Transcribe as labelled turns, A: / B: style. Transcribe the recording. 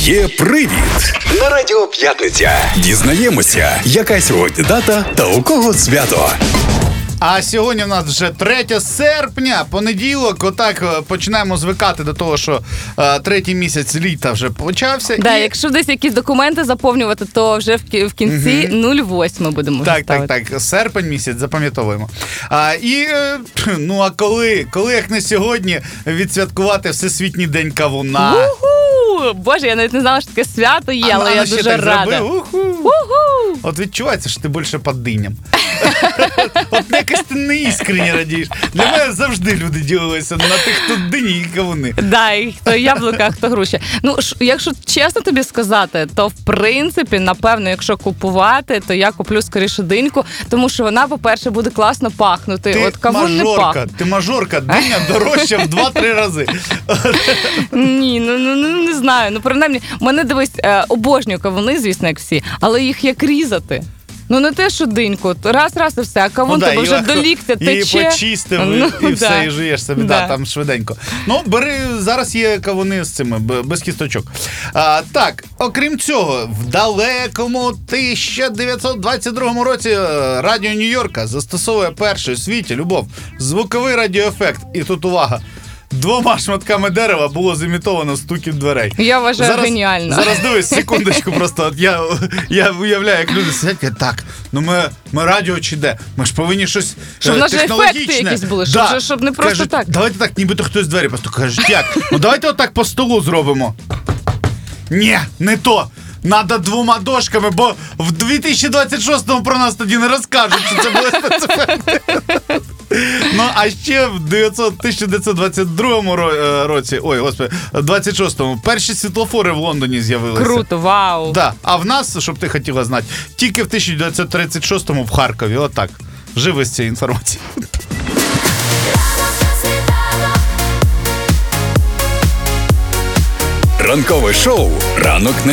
A: Є привід на Радіо П'ятниця. Дізнаємося, яка сьогодні дата та у кого свято.
B: А сьогодні в нас вже 3 серпня, понеділок. Отак починаємо звикати до того, що третій місяць літа вже почався.
C: Да, якщо десь якісь документи заповнювати, то вже в кінці 08 будемо вже ставити.
B: Так, серпень місяць, запам'ятовуємо. А коли як не сьогодні відсвяткувати Всесвітній день кавуна?
C: Боже, я навіть не знала, що таке свято є, але я дуже рада.
B: От відчувається, що ти більше під диням. От якось ти не іскренні радієш. Для мене завжди люди ділилися на тих, хто дині і кавуни.
C: Да, і хто яблука, хто груші. Ну, якщо чесно тобі сказати, то в принципі, напевно, якщо купувати, то я куплю скоріше диньку, тому що вона, по-перше, буде класно пахнути. От кавун не пахне.
B: Ти мажорка, диня дорожча в 2-3 рази.
C: Ні, не знаю. Ну, принаймні, мене, дивись, обожнюю кавуни, звісно, як всі, але їх як різати? Ну, не те, що диньку. Раз і все. А кавун тебе вже до ліктя тече.
B: І почистив, і все, і жуєш собі, там швиденько. Ну, бери, зараз є кавуни з цими, без кісточок. Так, окрім цього, в далекому 1922 році Радіо Нью-Йорка застосовує перший у світі, Любов, звуковий радіоефект. І тут увага. 2 шматками дерева було зімітовано стукіт дверей.
C: Я вважаю, геніально.
B: Зараз дивись, секундочку просто. От я уявляю, як люди сидять, кажуть, так, ну ми радіо чи де? Ми ж повинні щось
C: щоб
B: технологічне.
C: Щоб ефекти якісь були, щоб не просто
B: кажуть,
C: так.
B: Давайте так, нібито хтось двері просто кажуть, як? Ну давайте отак по столу зробимо. Ні, не то. Надо 2 дошками, бо в 2026-му про нас тоді не розкажуть, що це були спецефекти. Ну, а ще в 1922 році, 26-му, перші світлофори в Лондоні з'явилися.
C: Круто, вау.
B: Да. А в нас, щоб ти хотіла знати, тільки в 1936-му в Харкові. Отак. Живи з цією інформацією.
A: Ранкове шоу «Ранок на